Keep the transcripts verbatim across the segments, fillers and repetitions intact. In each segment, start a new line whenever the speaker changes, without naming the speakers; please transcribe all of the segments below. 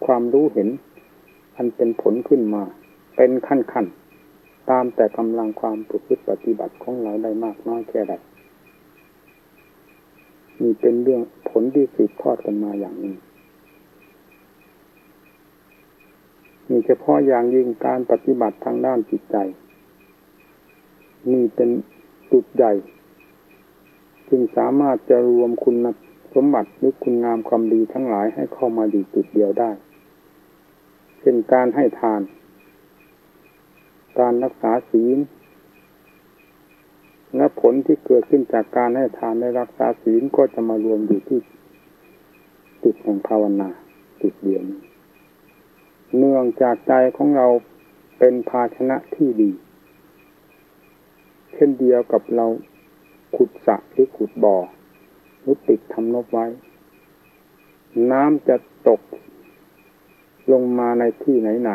ความรู้เห็นอันเป็นผลขึ้นมาเป็นขั้นๆตามแต่กำลังความประพฤติปฏิบัติของเราได้มากน้อยแค่ใดนี่เป็นเรื่องผลที่สืบทอดกันมาอย่างนี้นี่เฉพาะอย่างยิ่งการปฏิบัติทางด้านจิตใจนี่เป็นจุดใหญ่จึงสามารถจะรวมคุณสมบัติหรือคุณงามความดีทั้งหลายให้เข้ามาอยู่จุดเดียวได้เช่นการให้ทานการรักษาศีลและผลที่เกิดขึ้นจากการให้ทานและรักษาศีลก็จะมารวมอยู่ที่จุดแห่งภาวนาจุดเดียวนี้เนื่องจากใจของเราเป็นภาชนะที่ดีเช่นเดียวกับเราขุดสระหรือขุดบ่อหรือปิดทำนบไว้น้ำจะตกลงมาในที่ไหน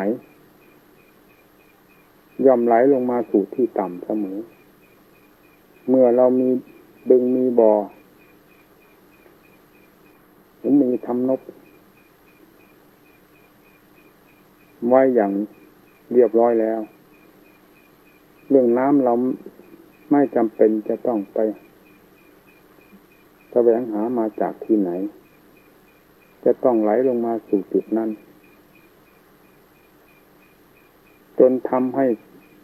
ๆย่อมไหลลงมาสู่ที่ต่ำเสมอเมื่อเรามีบึงมีบ่อหรือมีทำนบไว้อย่างเรียบร้อยแล้วเรื่องน้ำเราไม่จำเป็นจะต้องไปแสวงหามาจากที่ไหนจะต้องไหลลงมาสู่จุดนั้นจนทำให้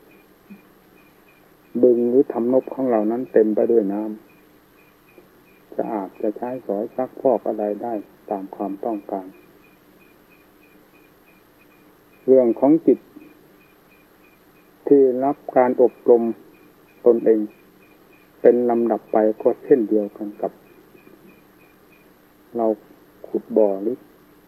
บึงหรือทำนบของเรานั้นเต็มไปด้วยน้ำจะอาบจะใช้สอยซักฟอกอะไรได้ตามความต้องการเรื่องของจิตที่รับการอบรมตนเองเป็นลำดับไปก็เช่นเดียวกันกับเราขุดบ่อหรือ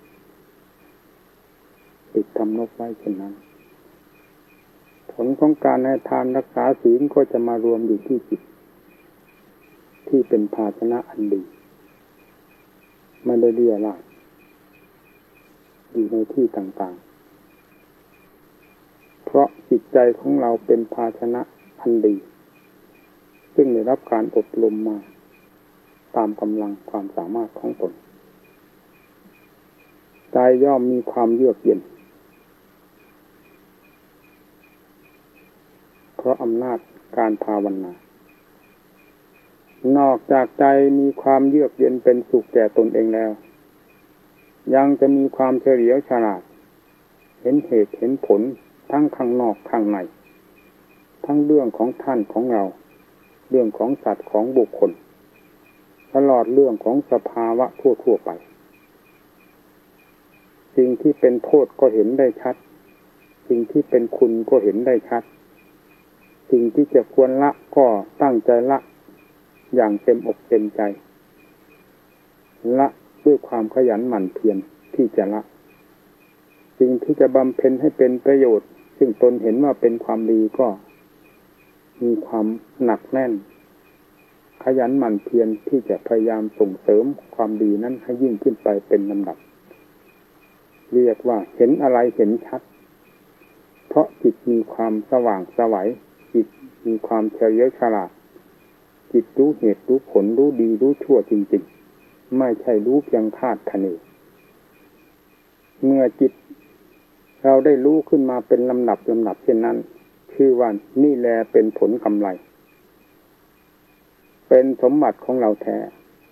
ปิดทำนบไว้เช่นนั้นผลของการให้ทานรักษาศีลก็จะมารวมอยู่ที่จิตที่เป็นภาชนะอันดีไม่ได้เลี่ยราดอยู่ในที่ต่างๆเพราะจิตใจของเราเป็นภาชนะอันดีซึ่งได้รับการอบรมมาตามกำลังความสามารถของตนใจย่อมมีความเยือกเย็นเพราะอำนาจการภาวนานอกจากใจมีความเยือกเย็นเป็นสุขแก่ตนเองแล้วยังจะมีความเฉลียวฉลาดเห็นเหตุเห็นผลทั้งข้างนอกข้างในทั้งเรื่องของท่านของเราเรื่องของสัตว์ของบุคคลตลอดเรื่องของสภาวะทั่วๆไปสิ่งที่เป็นโทษก็เห็นได้ชัดสิ่งที่เป็นคุณก็เห็นได้ชัดสิ่งที่จะควรละก็ตั้งใจละอย่างเต็มอกเต็มใจละด้วยความขยันหมั่นเพียรที่จะละสิ่งที่จะบำเพ็ญให้เป็นประโยชน์ซึ่งตนเห็นว่าเป็นความดีก็มีความหนักแน่นขยันหมั่นเพียรที่จะพยายามส่งเสริมความดีนั้นให้ยิ่งขึ้นไปเป็นลำดับเรียกว่าเห็นอะไรเห็นชัดเพราะจิตมีความสว่างไสวจิตมีความเฉลียวฉลาดจิตรู้เหตุรู้ผลรู้ดีรู้ชั่วจริงๆไม่ใช่รู้เพียงคาดคะเนเมื่อจิตเราได้รู้ขึ้นมาเป็นลำดับลำดับเช่นนั้นชื่อว่านี่แลเป็นผลกำไรเป็นสมบัติของเราแท้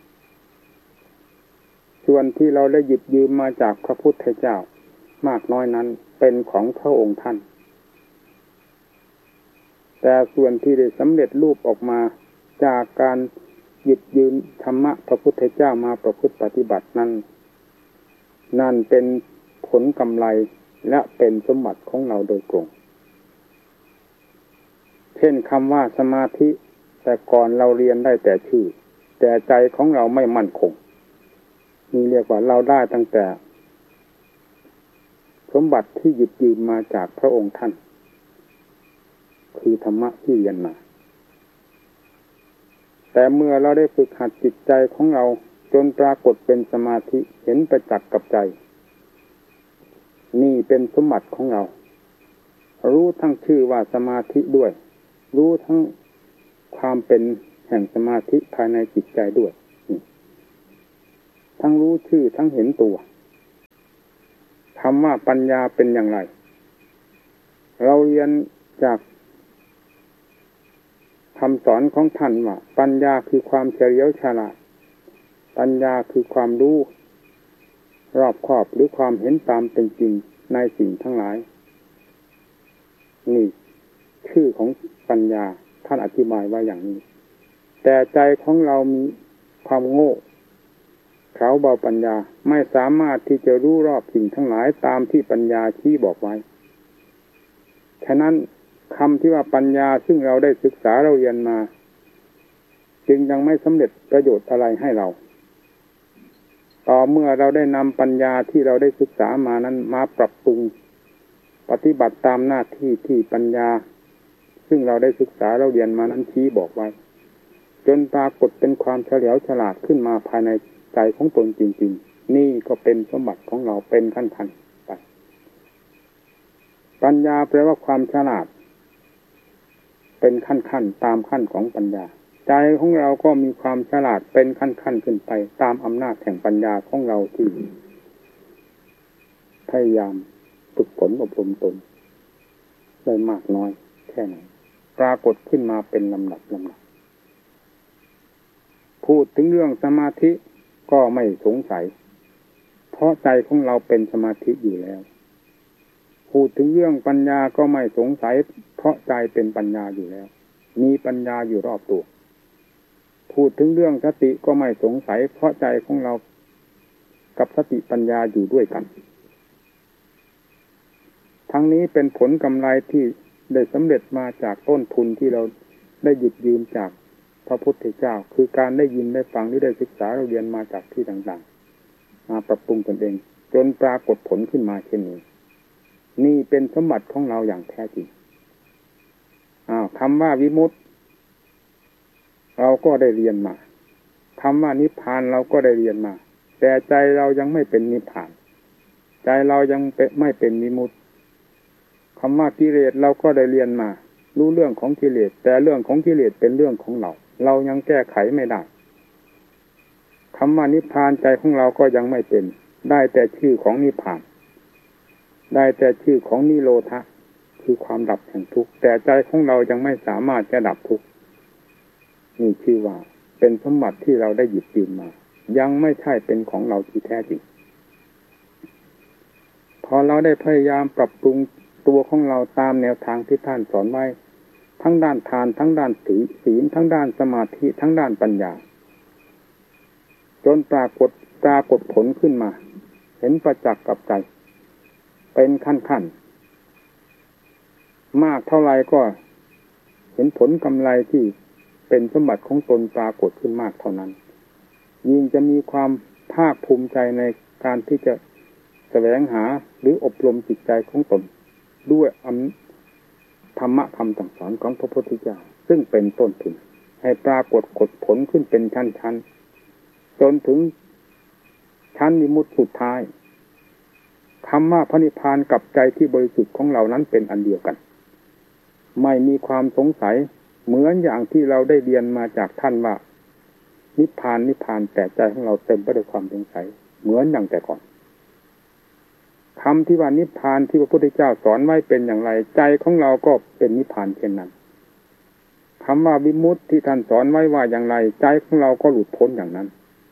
ส่วนที่เราได้หยิบยืมมาจากพระพุทธเจ้ามากน้อยนั้นเป็นของพระองค์ท่านแต่ส่วนที่ได้สำเร็จรูปออกมาจากการหยิบยืมธรรมะพระพุทธเจ้ามาประพฤติปฏิบัตินั้นนั่นเป็นผลกำไรและเป็นสมบัติของเราโดยตรงเช่นคำว่าสมาธิแต่ก่อนเราเรียนได้แต่ชื่อแต่ใจของเราไม่มั่นคงนี่เรียกว่าเราได้ตั้งแต่สมบัติที่หยิบยืมมาจากพระองค์ท่านคือธรรมะที่เรียนมาแต่เมื่อเราได้ฝึกหัดจิตใจของเราจนปรากฏเป็นสมาธิเห็นประจักษ์กับใจนี่เป็นสมบัติของเรารู้ทั้งชื่อว่าสมาธิด้วยรู้ทั้งความเป็นแห่งสมาธิภายในจิตใจด้วยทั้งรู้ชื่อทั้งเห็นตัวคำว่าปัญญาเป็นอย่างไรเราเรียนจากคำสอนของท่านว่าปัญญาคือความเฉลียวฉลาดปัญญาคือความรู้รอบคอบหรือความเห็นตามเป็นจริงในสิ่งทั้งหลายนี่ชื่อของปัญญาท่านอธิบายไว้อย่างนี้แต่ใจของเรามีความโง่เขลาเบาปัญญาไม่สามารถที่จะรู้รอบสิ่งทั้งหลายตามที่ปัญญาชี้บอกไว้ฉะนั้นคำที่ว่าปัญญาซึ่งเราได้ศึกษาเราเรียนมาจึงยังไม่สำเร็จประโยชน์อะไรให้เราต่อเมื่อเราได้นำปัญญาที่เราได้ศึกษามานั้นมาปรับปรุงปฏิบัติตามหน้าที่ที่ปัญญาซึ่งเราได้ศึกษาเราเรียนมานั้นชี้บอกไว้จนปรากฏเป็นความเฉลียวฉลาดขึ้นมาภายในใจของตนจริงๆนี่ก็เป็นสมบัติของเราเป็นขั้นๆไปปัญญาแปลว่าความฉลาดเป็นขั้นๆตามขั้นของปัญญาใจของเราก็มีความฉลาดเป็นขั้นๆขึ้นไปตามอำนาจแห่งปัญญาของเราที่พยายามฝึกฝนอบรมตนได้มากน้อยแค่ไหนปรากฏขึ้นมาเป็นลำดับลำดับพูดถึงเรื่องสมาธิก็ไม่สงสัยเพราะใจของเราเป็นสมาธิอยู่แล้วพูดถึงเรื่องปัญญาก็ไม่สงสัยเพราะใจเป็นปัญญาอยู่แล้วมีปัญญาอยู่รอบตัวพูดถึงเรื่องสติก็ไม่สงสัยเพราะใจของเรากับสติปัญญาอยู่ด้วยกันทั้งนี้เป็นผลกำไรที่ได้สำเร็จมาจากต้นทุนที่เราได้หยิบยืมจากพระพุทธเจ้าคือการได้ยินได้ฟังหรือได้ศึกษาเราเรียนมาจากที่ต่างๆมาปรับปรุงตนเองจนปรากฏผลขึ้นมาเช่นนี้นี่เป็นสมบัติของเราอย่างแท้จริงอ้าวคำว่าวิมุตติเราก็ได้เรียนมาคำว่านิพพานเราก็ได้เรียนมาแต่ใจเรายังไม่เป็นนิพพานใจเรายังไม่เป็นวิมุตติคำว่ากิเลสเราก็ได้เรียนมารู้เรื่องของกิเลสแต่เรื่องของกิเลสเป็นเรื่องของเราเรายังแก้ไขไม่ได้คำว่านิพพานใจของเราก็ยังไม่เป็นได้แต่ชื่อของนิพพานได้แต่ชื่อของนิโรธะคือความดับแห่งทุกข์แต่ใจของเรายังไม่สามารถจะดับทุกข์นี่ชื่อว่าเป็นสมบัติที่เราได้หยิบยืมมายังไม่ใช่เป็นของเราที่แท้จริงพอเราได้พยายามปรับปรุงตัวของเราตามแนวทางที่ท่านสอนไว้ทั้งด้านทานทั้งด้านศีลทั้งด้านสมาธิทั้งด้านปัญญาจนปรากฏปรากฏผลขึ้นมาเห็นประจักษ์กับใจเป็นขั้นๆมากเท่าไรก็เห็นผลกำไรที่เป็นสมบัติของตนปรากฏขึ้นมากเท่านั้นยิ่งจะมีความภาคภูมิใจในการที่จะแสวงหาหรืออบรมจิตใจของตนด้วยอำธรรมะคำสั่งสอนของพระพุทธเจ้าซึ่งเป็นต้นทุนให้ปรากฏกฎผลขึ้นเป็นชั้นๆจนถึงชั้นวิมุตติสุดท้ายคำว่าพระนิพพานกับใจที่บริสุทธิ์ของเรานั้นเป็นอันเดียวกันไม่มีความสงสัยเหมือนอย่างที่เราได้เรียนมาจากท่านว่านิพพานนิพพานแต่ใจของเราเต็มไปด้วยความสงสัยเหมือนอย่างแต่ก่อนคำที่ว่านิพพานที่พระพุทธเจ้าสอนไว้เป็นอย่างไรใจของเราก็เป็นนิพพานเช่นนั้นคำว่าวิมุตติที่ท่านสอนไว้ว่าอย่างไรใจของเราก็หลุดพ้นอย่างนั้น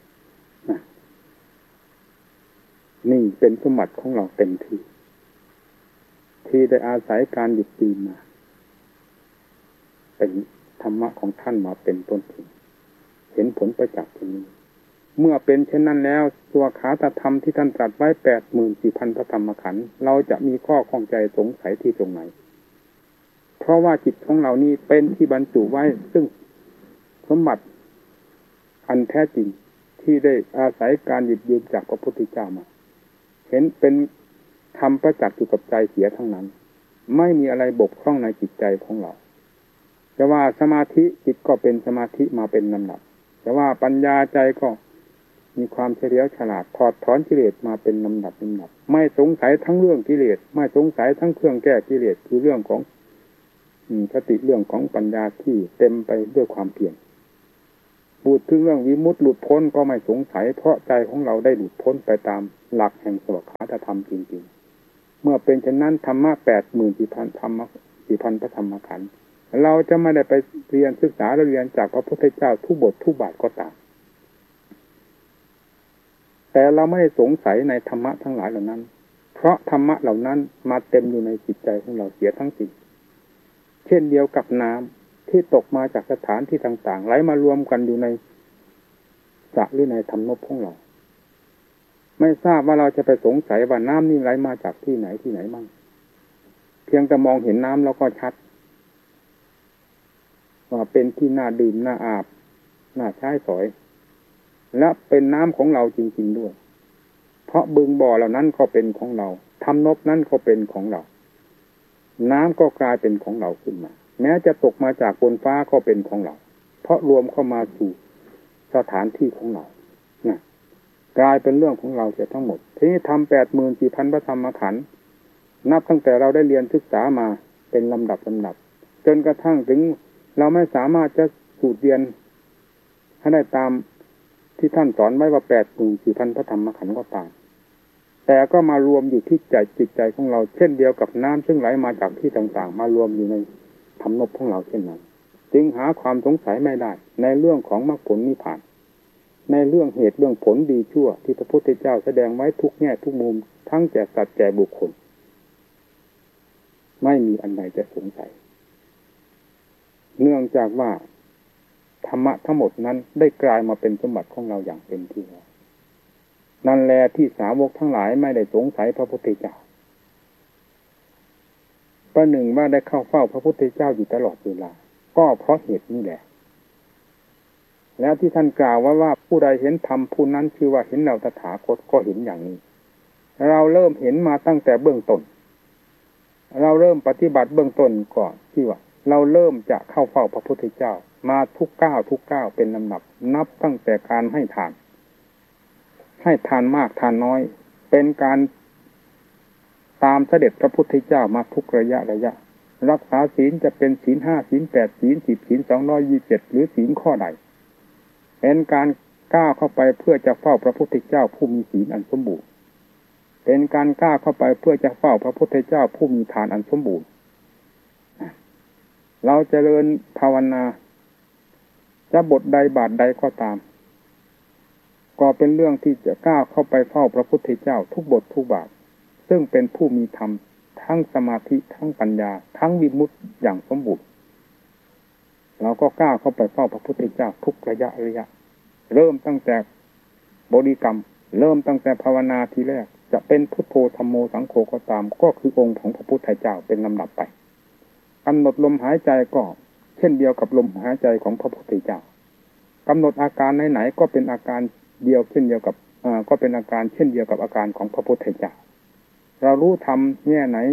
นี่เป็นสมบัติของเราเต็มที่ที่ได้อาศัยการหยิบยืมมาเป็นธรรมะของท่านมาเป็นต้นทุนเห็นผลประจักษ์ที่นี้เมื่อเป็นเช่นนั้นแล้วตัวขาตธรรมที่ท่านตรัสไว้แปดหมื่นสี่พันพระธรรมขันธ์เราจะมีข้อข้องใจสงสัยที่ตรงไหนเพราะว่าจิตของเรานี้เป็นที่บรรจุไว้ซึ่งสมบัติอันแท้จริงที่ได้อาศัยการหยิบยืมจากพระพุทธเจ้ามาเห็นเป็นธรรมประจักษ์อยู่กับใจเสียทั้งนั้นไม่มีอะไรบกพร่องในจิตใจของเราแต่ว่าสมาธิจิตก็เป็นสมาธิมาเป็นลำดับแต่ว่าปัญญาใจก็มีความเฉลียวฉลาดถอดถอนกิเลสมาเป็นลำดับลำดับไม่สงสัยทั้งเรื่องกิเลสไม่สงสัยทั้งเครื่องแก้กิเลสคือเรื่องของสติเรื่องของปัญญาที่เต็มไปด้วยความเพียรพูดถึงเรื่องวิมุตติหลุดพ้นก็ไม่สงสัยเพราะใจของเราได้หลุดพ้นไปตามหลักแห่งสวขาธรรมจริงๆเมื่อเป็นเช่นนั้นธรรมะแปดหมื่นสี่พันธรรมะสี่พันพระธรรมขันธ์เราจะไม่ได้ไปเรียนศึกษาและเรียนจากพระพุทธเจ้าทุกบททุกบาทก็ตามแต่เราไม่ได้สงสัยในธรรมะทั้งหลายเหล่านั้นเพราะธรรมะเหล่านั้นมาเต็มอยู่ในจิตใจของเราเสียทั้งสิ้นเช่นเดียวกับน้ำที่ตกมาจากสถานที่ต่างๆไหลมารวมกันอยู่ในสระหรือในธรรมนบของเราไม่ทราบว่าเราจะไปสงสัยว่าน้ำนี่ไหลมาจากที่ไหนที่ไหนมั่งเพียงแต่มองเห็นน้ำแล้วก็ชัดว่าเป็นที่น่าดื่มน่าอาบน่าใช้สอยและเป็นน้ำของเราจริงๆด้วยเพราะบึงบ่อเหล่านั้นก็เป็นของเราทำนบนั้นก็เป็นของเราน้ำก็กลายเป็นของเราขึ้นมาแม้จะตกมาจากบนฟ้าก็เป็นของเราเพราะรวมเข้ามาสู่สถานที่ของเรานะกลายเป็นเรื่องของเราเสียทั้งหมดทีนี้ทำแปดหมื่นสี่พันพระธรรมขันธ์นับตั้งแต่เราได้เรียนศึกษามาเป็นลำดับลำดับจนกระทั่งถึงเราไม่สามารถจะสูตรเรียนให้ได้ตามที่ท่านสอนไว้ว่าแปดหมื่นสี่พันพระธรรมขันธ์ก็ตามแต่ก็มารวมอยู่ที่ใจจิตใจของเราเช่นเดียวกับน้ำซึ่งไหลมาจากที่ต่างๆมารวมอยู่ในธรรมนบของเราเช่นนั้นจึงหาความสงสัยไม่ได้ในเรื่องของมรรคผลนิพพานในเรื่องเหตุเรื่องผลดีชั่วที่พระพุทธเจ้าแสดงไว้ทุกแง่ทุกมุมทั้งแก่สัตว์แก่บุคคลไม่มีอันใดจะสงสัยเนื่องจากว่าธรรมะทั้งหมดนั้นได้กลายมาเป็นสมบัติของเราอย่างเต็มที่แล้วนั่นแหละที่สาวกทั้งหลายไม่ได้สงสัยพระพุทธเจ้าประหนึ่งว่าได้เข้าเฝ้าพระพุทธเจ้าอยู่ตลอดเวลาก็เพราะเหตุนี้แหละแล้วที่ท่านกล่าวว่าว่าผู้ใดเห็นธรรมผู้นั้นชื่อว่าเห็นเราตถาคตก็เห็นอย่างนี้เราเริ่มเห็นมาตั้งแต่เบื้องต้นเราเริ่มปฏิบัติเบื้องต้นก่อนที่ว่าเราเริ่มจะเข้าเฝ้าพระพุทธเจ้ามาทุกก้าวทุกก้าวเป็นลำดับนับตั้งแต่การให้ทานให้ทานมากทานน้อยเป็นการตามเสด็จพระพุทธเจ้ามาทุกระยะระยะรักษาศีลจะเป็นศีลห้าศีลแปดศีลสิบศีลสองร้อยยี่สิบเจ็ดหรือศีลข้อใดเป็นการก้าวเข้าไปเพื่อจะเฝ้าพระพุทธเจ้าผู้มีศีลอันสมบูรณ์เป็นการก้าวเข้าไปเพื่อจะเฝ้าพระพุทธเจ้าผู้มีทานอันสมบูรณ์เราเจริญภาวนาจะบทใดบาทใดก็ตามก็เป็นเรื่องที่จะก้าวเข้าไปเฝ้าพระพุทธเจ้าทุกบททุกบาทซึ่งเป็นผู้มีธรรมทั้งสมาธิทั้งปัญญาทั้งวิมุตติอย่างสมบูรณ์เราก็ก้าวเข้าไปเฝ้าพระพุทธเจ้าทุกระยะระยะเริ่มตั้งแต่บริกรรมเริ่มตั้งแต่ภาวนาทีแรกจะเป็นพุทโธธัมโมสังโฆก็ตามก็คือองค์ของพระพุทธเจ้าเป็นลำดับไปกำหนดลมหายใจก็เช่นเดียวกับลมหายใจของพระพุทธเจ้ากำหนดอาการไหนๆก็เป็นอาการเดียวเช่นเดียวกับอ่าก็เป็นอาการเช่นเดียวกับอาการของพระพุทธเจ้าเรารู้ธรรมแง่ไหน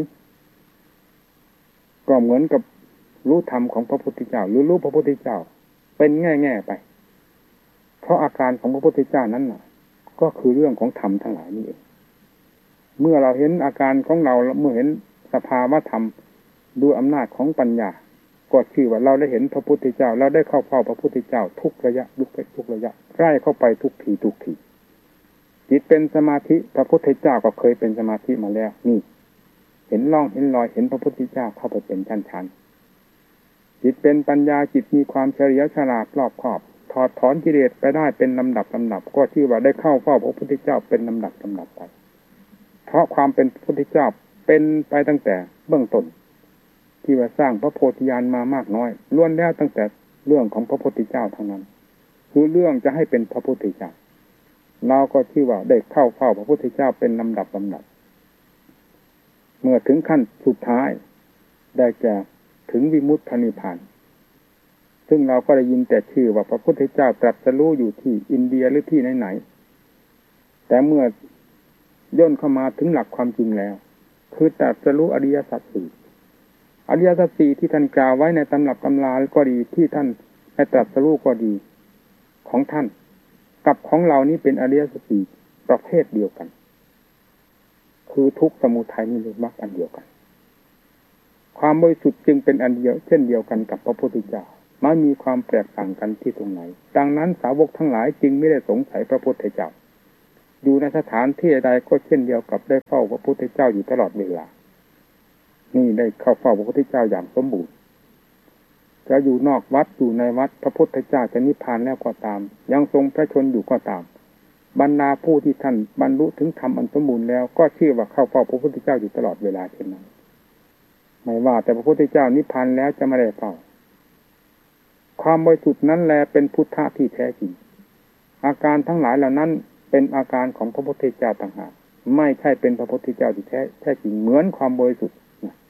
ก็เหมือนกับรู้ธรรมของพระพุทธเจ้าหรือรู้พระพุทธเจ้าเป็นแง่ๆไปเพราะอาการของพระพุทธเจ้านั้นน่ะก็คือเรื่องของธรรมทั้งหลายนี่เองเมื่อเราเห็นอาการของเราเมื่อเห็นสภาวะธรรมด้วยอำนาจของปัญญาก็ชื่อว่าเราได้เห็นพระพุทธเจ้าเราได้เข้าเฝ้าพระพุทธเจ้าทุกระยะทุกทุกระยะใกล้เข้าไปทุกทีทุกทีจิตเป็นสมาธิพระพุทธเจ้าก็เคยเป็นสมาธิมาแล้วนี่เห็นร่องเห็นรอยเห็นพระพุทธเจ้าเข้าไปเป็นชั้นๆจิตเป็นปัญญาจิตมีความเฉลียวฉลาดรอบคอบถอดถอนกิเลสไปได้เป็นลำดับลำดับก็ชื่อว่าได้เข้าเฝ้าพระพุทธเจ้าเป็นลำดับลำดับไปเพราะความเป็นพระพุทธเจ้าเป็นไปตั้งแต่เบื้องต้นที่ว่าสร้างพระโพธิญาณมามากน้อยล้วนแล้วตั้งแต่เรื่องของพระพุทธเจ้าทั้งนั้นคือเรื่องจะให้เป็นพระพุทธเจ้าเราก็ชื่อว่าได้เข้าเฝ้าพระพุทธเจ้าเป็นลำดับลำดับเมื่อถึงขั้นสุดท้ายได้แก่ถึงวิมุตตินิพพานซึ่งเราก็ได้ยินแต่ชื่อว่าพระพุทธเจ้าตรัสรู้อยู่ที่อินเดียหรือที่ไหนๆแต่เมื่อย่นเข้ามาถึงหลักความจริงแล้วคือตรัสรู้อริยสัจสี่อริยสัจสี่ที่ท่านกล่าวไว้ในตำรับตำราก็ดีที่ท่านได้ตรัสรู้ก็ดีของท่านกับของเรานี้เป็นอริยสัจสี่ประเภทเดียวกันคือทุกข์สมุทัยนิโรธมรรคอันเดียวกันความบริสุทธิ์จึงเป็นอันเดียวเช่นเดียวกันกับพระพุทธเจ้าไม่มีความแตกต่างกันที่ตรงไหนดังนั้นสาวกทั้งหลายจึงไม่ได้สงสัยพระพุทธเจ้าอยู่ในสถานที่ใดก็เช่นเดียวกับได้เฝ้าพระพุทธเจ้าอยู่ตลอดเวลานี่ได้เข้าเฝ้าพระพุทธเจ้าอย่างสมบูรณ์จะอยู่นอกวัดอยู่ในวัดพระพุทธเจ้าจะนิพพานแล้วก็ตามยังทรงพระชนอยู่ก็ตามบรรดาผู้ที่ท่านบรรลุถึงธรรมอันสมบูรณ์แล้วก็ชื่อว่าเข้าเฝ้าพระพุทธเจ้าอยู่ตลอดเวลาเช่นนั้นไม่ว่าแต่พระพุทธเจ้านิพพานแล้วจะไม่ได้เฝ้าความบริสุทธิ์นั้นแลเป็นพุทธะที่แท้จริงอาการทั้งหลายเหล่านั้นเป็นอาการของพระพุทธเจ้าต่างหากไม่ใช่เป็นพระพุทธเจ้าที่แท้แท้จริงเหมือนความบริสุทธิ์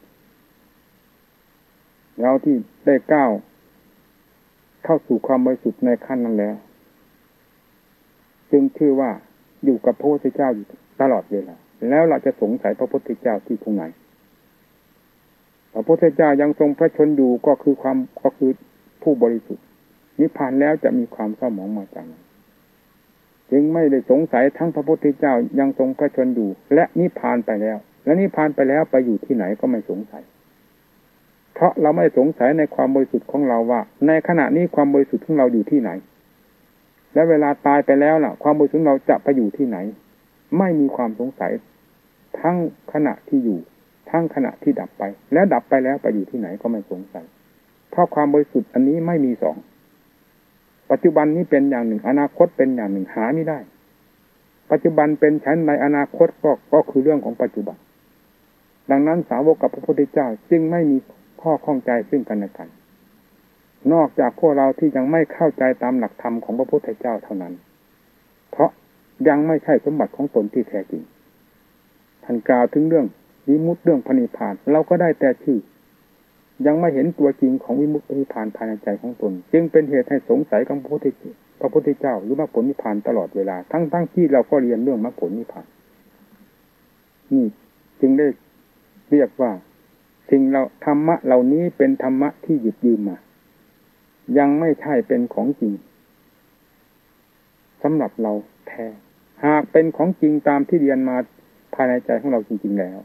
เราที่ได้ก้าวเข้าสู่ความบริสุทธิ์ในขั้นนั้นแล้วจึงชื่อว่าอยู่กับพระพุทธเจ้าอยู่ตลอดเวลาแล้วเราจะสงสัยพระพุทธเจ้าที่ตรงไหนพระพุทธเจ้ายังทรงพระชนอยู่ก็คือความก็คือผู้บริสุทธิ์นิพพานแล้วจะมีความเศร้าหมองมาจากไหนจึงไม่ได้สงสัยทั้งพระพุทธเจ้ายังทรงพระชนอยู่และนิพพานไปแล้วและนิพพานไปแล้วไปอยู่ที่ไหนก็ไม่สงสัยเพราะเราไม่สงสัยในความบริสุทธิ์ของเราว่าในขณะนี้ความบริสุทธิ์ของเราอยู่ที่ไหนและเวลาตายไปแล้วล่ะความบริสุทธิ์ของเราจะไปอยู่ที่ไหนไม่มีความสงสัยทั้งขณะที่อยู่ทั้งขณะที่ดับไปแล้วดับไปแล้วไปอยู่ที่ไหนก็ไม่สงสัยเพราะความบริสุทธิ์อันนี้ไม่มีสองปัจจุบันนี้เป็นอย่างหนึ่งอนาคตเป็นอย่างหนึ่งหาไม่ได้ปัจจุบันเป็นชั้นในอนาคตก็ก็คือเรื่องของปัจจุบันดังนั้นสาวกกับพระพุทธเจ้าจึงไม่มีข้อข้องใจซึ่งกันและกันนอกจากพวกเราที่ยังไม่เข้าใจตามหลักธรรมของพระพุทธเจ้าเท่านั้นเพราะยังไม่ใช่สมบัติของตนที่แท้จริงท่านกล่าวถึงเรื่องวิมุตติเรื่องพระนิพพานเราก็ได้แต่ชื่อยังไม่เห็นตัวจริงของวิมุตตินิพพานภายในใจของตนจึงเป็นเหตุให้สงสัยกับพระพุทธเจ้าพระพุทธเจ้าหรือมรรคผลนิพพานตลอดเวลาทั้งทั้งที่เราก็เรียนเรื่องมรรคผลนิพพานนี่จึงได้เรียกว่าสิ่งเราธรรมะเหล่านี้เป็นธรรมะที่หยิบยืมมายังไม่ใช่เป็นของจริงสำหรับเราแท้หากเป็นของจริงตามที่เรียนมาภายในใจของเราจริงๆแล้ว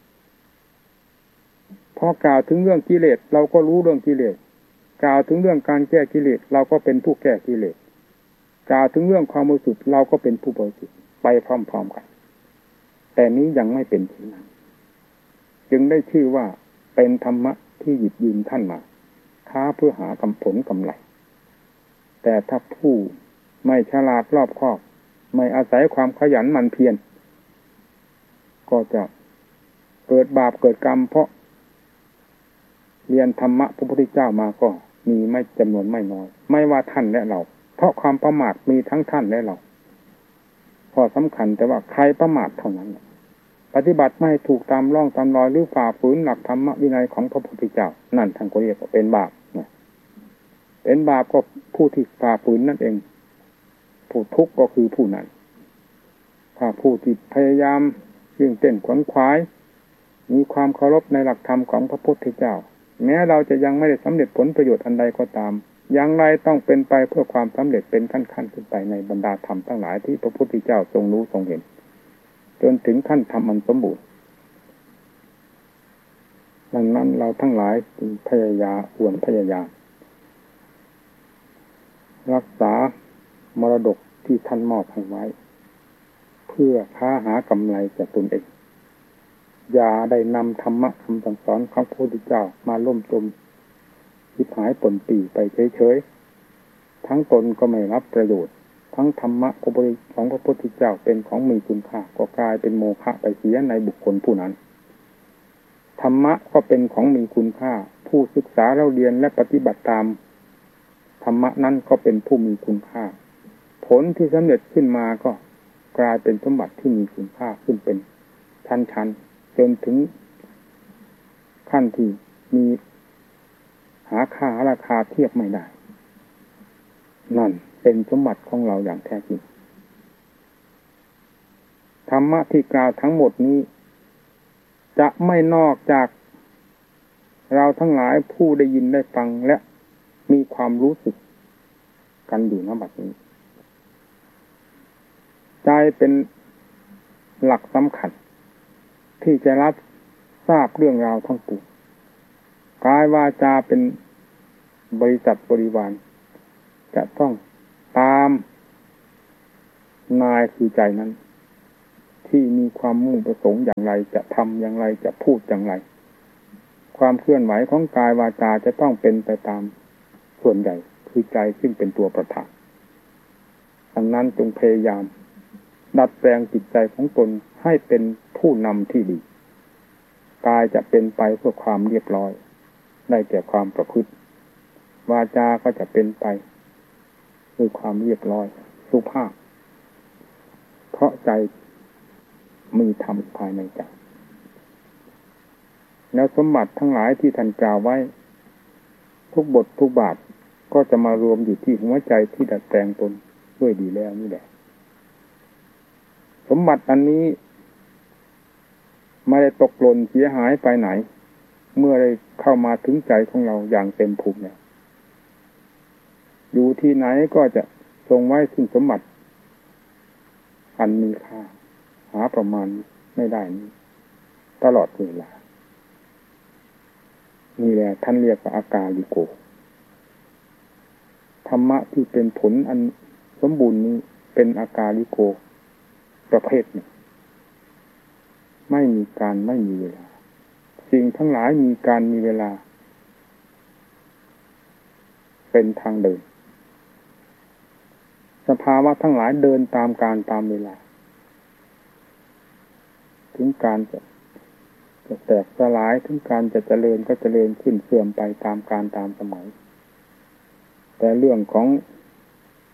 พอกล่าวถึงเรื่องกิเลสเราก็รู้เรื่องกิเลสกล่าวถึงเรื่องการแก้กิเลสเราก็เป็นผู้แก้กิเลสกล่าวถึงเรื่องความบริสุทธิ์เราก็เป็นผู้บริสุทธิ์ไปพร้อมๆกันแต่นี้ยังไม่เป็นเช่นนั้นจึงได้ชื่อว่าเป็นธรรมะที่หยิบยืมท่านมาท้าเพื่อหากำผลกำไรแต่ถ้าผู้ไม่ฉลาดรอบคอบไม่อาศัยความขยันหมั่นเพียรก็จะเกิดบาปเกิดกรรมเพราะเรียนธรรมะพระพุทธเจ้ามาก็มีไม่จำนวนไม่น้อยไม่ว่าท่านและเราเพราะความประมาทมีทั้งท่านและเราข้อสำคัญแต่ว่าใครประมาทเท่านั้นปฏิบัติไม่ถูกตามร่องตามรอยหรือฝ่าฝืนหลักธรรมวินัยของพระพุทธเจ้านั่นท่านก็เรียกว่าเป็นบาปนะเป็นบาปก็ผู้ที่ฝ่าฝืนนั่นเองผู้ทุกข์ก็คือผู้นั้นถ้าผู้ที่พยายามยิ่งเต้นขวนขวายมีความเคารพในหลักธรรมของพระพุทธเจ้าแม้เราจะยังไม่ได้สำเร็จผลประโยชน์อันใดก็ตามอย่างไรต้องเป็นไปเพื่อความสำเร็จเป็นขั้นๆขึ้นไปในบรรดาธรรมทั้งหลายที่พระพุทธเจ้าทรงรู้ทรงเห็นจนถึงขั้นธรรมอันสมบูรณ์ดังนั้นเราทั้งหลายจึงพยายามควรพยายามรักษามรดกที่ท่านมอบให้ไว้เพื่อค้าหากำไรแก่ตนเองอย่าได้นำธรรมะคำสั่งสอนของพระพุทธเจ้ามาล่มจมชิบหายปนปี่ไปเฉยๆทั้งตนก็ไม่รับประโยชน์ทั้งธรรมะของพระพุทธเจ้าเป็นของมีคุณค่าก็กลายเป็นโมฆะไปเสียในบุคคลผู้นั้นธรรมะก็เป็นของมีคุณค่าผู้ศึกษาเราเรียนและปฏิบัติตามธรรมะนั้นก็เป็นผู้มีคุณค่าผลที่สำเร็จขึ้นมาก็กลายเป็นสมบัติที่มีคุณค่าขึ้นเป็นชั้นๆจนถึงขั้นที่มีหาค่าราคาเทียบไม่ได้นั่นเป็นสมบัติของเราอย่างแท้จริงธรรมะที่กล่าวทั้งหมดนี้จะไม่นอกจากเราทั้งหลายผู้ได้ยินได้ฟังและมีความรู้สึกกันอยู่ณบัดนี้ใจเป็นหลักสำคัญที่จะรับทราบเรื่องราวทั้งปวงกายวาจาเป็นบริษัทบริวารจะต้องตามนายคือใจนั้นที่มีความมุ่งประสงค์อย่างไรจะทำอย่างไรจะพูดอย่างไรความเคลื่อนไหวของกายวาจาจะต้องเป็นไปตามส่วนใหญ่คือใจซึ่งเป็นตัวประธานดังนั้นจงพยายามดัดแปลงจิตใจของตนให้เป็นผู้นำที่ดีกายจะเป็นไปเพื่อความเรียบร้อยได้แก่ความประพฤติวาจาก็จะเป็นไปด้วยความเรียบร้อยสุภาพเพราะใจมีธรรมภายในใจแล้วสมบัติทั้งหลายที่ท่านกล่าวไว้ทุกบททุกบาทก็จะมารวมอยู่ที่หัวใจที่ดัดแปลงตนด้วยดีแล้วนี่แหละสมบัติอันนี้ไม่ได้ตกหล่นเสียหายไปไหนเมื่อได้เข้ามาถึงใจของเราอย่างเต็มภูมิเนี่ยอยู่ที่ไหนก็จะทรงไว้ซึ่งสมบัติอันมีค่าหาประมาณไม่ได้นี้ตลอดเวลานี่แหละท่านเรียกว่าอากาลิโกธรรมะที่เป็นผลอันสมบูรณ์นี้เป็นอากาลิโกประเภทหนึ่งไม่มีการไม่มีเวลาสิ่งทั้งหลายมีการมีเวลาเป็นทางเดินสภาวะทั้งหลายเดินตามการตามเวลาถึงการจะจะแตกสลายถึงการจะเจริญก็เจริญขึ้นเสื่อมไปตามการตามสมัยแต่เรื่องของ